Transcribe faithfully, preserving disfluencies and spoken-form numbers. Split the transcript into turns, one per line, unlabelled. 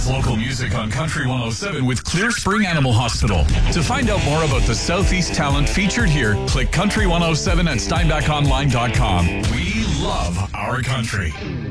local music on Country one oh seven with Clear Spring Animal Hospital. To find out more about the Southeast talent featured here, click Country one oh seven at steinbach online dot com. We love our country.